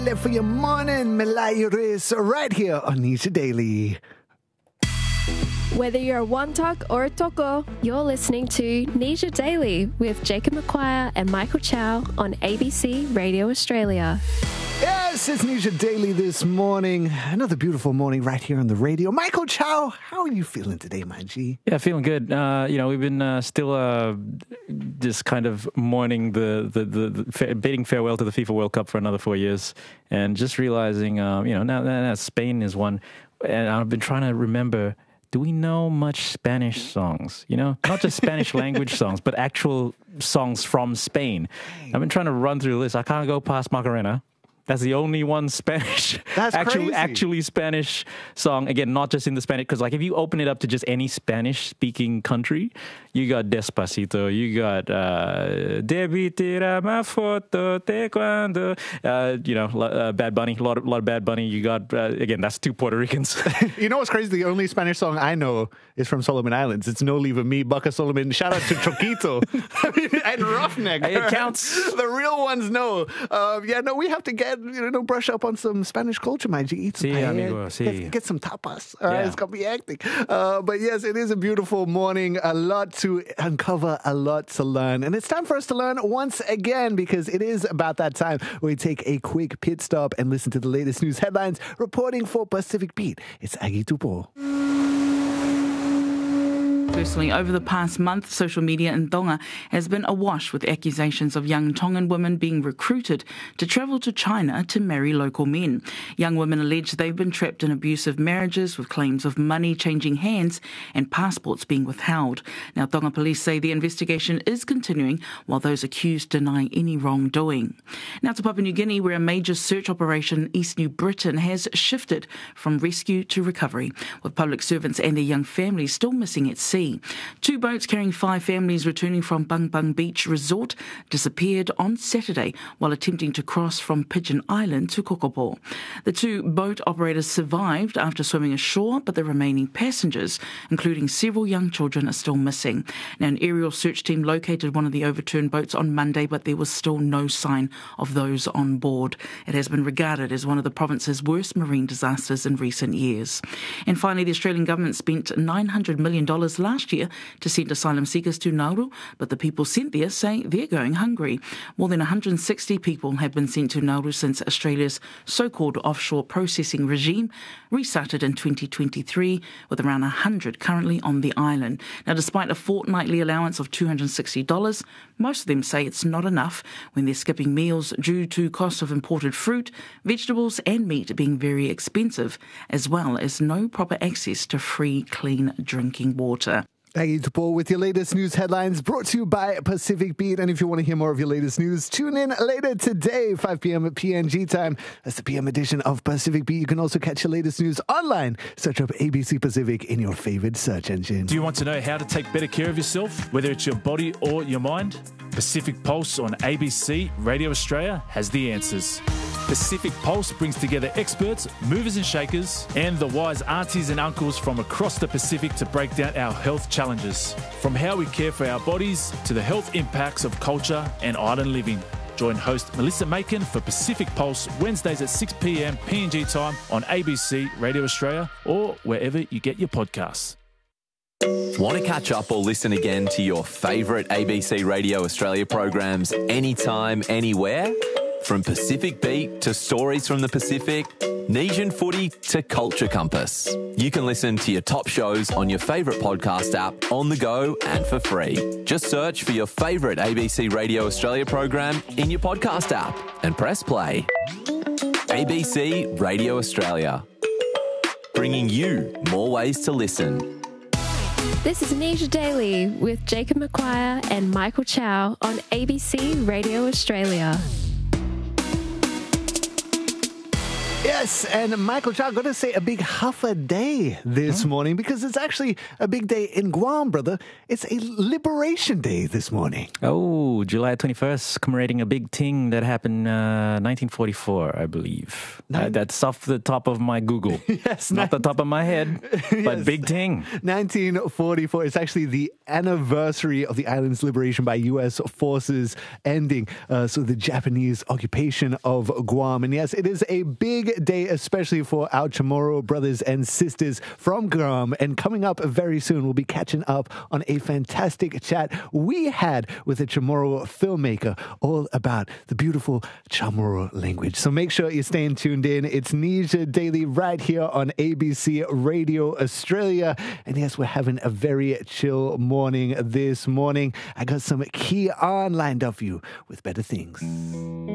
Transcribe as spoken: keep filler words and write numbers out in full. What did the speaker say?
For your morning, Melayuris, right here on Nisha Daily. Whether you're a Wantok or a Toko, you're listening to Nisha Daily with Jacob McQuire and Michael Chow on A B C Radio Australia. Yes, it's Nisha Daily this morning. Another beautiful morning right here on the radio. Michael Chow, how are you feeling today, my G? Yeah, feeling good. Uh, you know, we've been uh, still uh, just kind of mourning the, the, the, the fa- bidding farewell to the FIFA World Cup for another four years and just realizing, uh, you know, now, now Spain is one. And I've been trying to remember, do we know much Spanish songs? You know, not just Spanish language songs, but actual songs from Spain. I've been trying to run through the list. I can't go past Macarena. That's the only one Spanish, That's actually, crazy. actually Spanish song. Again, not just in the Spanish, because like if you open it up to just any Spanish-speaking country, you got Despacito, you got uh, Debí tirar ma foto de cuando, uh, you know, uh, Bad Bunny, a lot of, lot of Bad Bunny. You got, uh, again, that's two Puerto Ricans. You know what's crazy? The only Spanish song I know is from Solomon Islands. It's No Leave of Me, Bucka Solomon. Shout out to Choquito and Roughneck. It counts. The real ones know. Um, yeah, no, we have to get, you know, brush up on some Spanish culture, my G. Eat some Sí, paella, amigo, sí. Get, get some tapas. All right, Yeah. it's going to be hectic. Uh, but yes, it is a beautiful morning. A lot to uncover, a lot to learn. And it's time for us to learn once again because it is about that time where we take a quick pit stop and listen to the latest news headlines. Reporting for Pacific Beat, it's Aggie Tupo. Firstly, over the past month, social media in Tonga has been awash with accusations of young Tongan women being recruited to travel to China to marry local men. Young women allege they've been trapped in abusive marriages with claims of money changing hands and passports being withheld. Now, Tonga police say the investigation is continuing while those accused deny any wrongdoing. Now to Papua New Guinea, where a major search operation in East New Britain has shifted from rescue to recovery, with public servants and their young families still missing at sea. Two boats carrying five families returning from Bang Bang Beach Resort disappeared on Saturday while attempting to cross from Pigeon Island to Kokopo. The two boat operators survived after swimming ashore, but the remaining passengers, including several young children, are still missing. Now, an aerial search team located one of the overturned boats on Monday, but there was still no sign of those on board. It has been regarded as one of the province's worst marine disasters in recent years. And finally, the Australian government spent nine hundred million dollars last last year to send asylum seekers to Nauru, but the people sent there say they're going hungry. More than one hundred sixty people have been sent to Nauru since Australia's so-called offshore processing regime restarted in twenty twenty-three, with around one hundred currently on the island. Now, despite a fortnightly allowance of two hundred sixty dollars, most of them say it's not enough when they're skipping meals due to costs of imported fruit, vegetables and meat being very expensive, as well as no proper access to free, clean drinking water. Aggie Tupo with your latest news headlines brought to you by Pacific Beat. And if you want to hear more of your latest news, tune in later today, five p.m. at P N G time. That's the P M edition of Pacific Beat. You can also catch your latest news online. Search up A B C Pacific in your favorite search engine. Do you want to know how to take better care of yourself, whether it's your body or your mind? Pacific Pulse on A B C Radio Australia has the answers. Pacific Pulse brings together experts, movers and shakers, and the wise aunties and uncles from across the Pacific to break down our health challenges. From how we care for our bodies to the health impacts of culture and island living. Join host Melissa Macon for Pacific Pulse Wednesdays at six p.m. P N G time on A B C Radio Australia or wherever you get your podcasts. Want to catch up or listen again to your favourite A B C Radio Australia programs anytime, anywhere? From Pacific Beat to Stories from the Pacific, Nesian Footy to Culture Compass. You can listen to your top shows on your favourite podcast app on the go and for free. Just search for your favourite A B C Radio Australia program in your podcast app and press play. A B C Radio Australia, bringing you more ways to listen. This is Nisha Daily with Jacob McQuire and Michael Chow on A B C Radio Australia. Yes, and Michael Chow, got to say a big huffer day this morning because it's actually a big day in Guam, brother. It's a Liberation Day this morning. Oh, July twenty-first, commemorating a big thing that happened uh, nineteen forty-four, I believe. Uh, that's off the top of my Google. Yes. Not the top of my head, but Yes. big thing. nineteen forty-four. It's actually the anniversary of the island's liberation by U S forces ending. Uh, so the Japanese occupation of Guam. And yes, it is a big day, especially for our Chamorro brothers and sisters from Guam. And coming up very soon, we'll be catching up on a fantastic chat we had with a Chamorro filmmaker all about the beautiful Chamorro language. So make sure you're staying tuned in. It's Nisha Daily right here on A B C Radio Australia. And yes, we're having a very chill morning this morning. I got some key on lined up for you with better things.